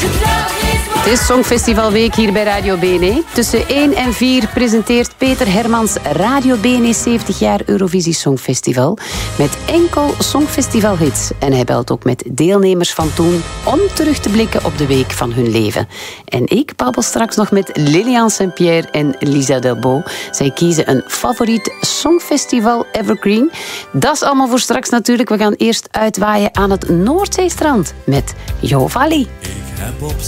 Het is Songfestivalweek hier bij Radio BNE. Tussen 1 en 4 presenteert Peter Hermans Radio BNE 70 jaar Eurovisie Songfestival met enkel Songfestivalhits. En hij belt ook met deelnemers van toen om terug te blikken op de week van hun leven. En ik babbel straks nog met Lilian Saint-Pierre en Lisa Delbo. Zij kiezen een favoriet Songfestival evergreen. Dat is allemaal voor straks natuurlijk. We gaan eerst uitwaaien aan het Noordzeestrand met Jo Valli.